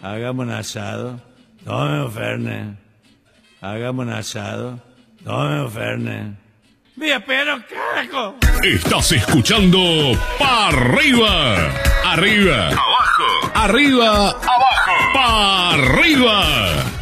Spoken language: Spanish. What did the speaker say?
hagamos un asado, tomemos Fernet. Hagamos un asado, tomemos Fernet. ¡Mira, pero carajo! Estás escuchando Pa' Arriba. Arriba. Abajo. Arriba. Abajo. Pa' Arriba.